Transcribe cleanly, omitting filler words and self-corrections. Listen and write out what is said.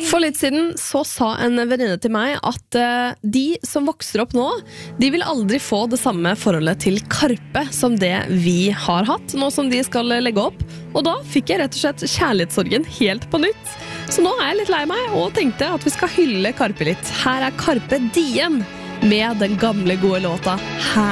For litt siden så sa en venninne til meg at de som vokser opp nå, de vil aldri få det samme forholdet til Karpe som det vi har hatt, nå som de skal legge opp. Og da fikk jeg rett og slett kjærlighetssorgen helt på nytt. Så nå er jeg litt lei meg og tenkte at vi skal hylle Karpe litt. Her er Karpe Diem med den gamle gode låta Her.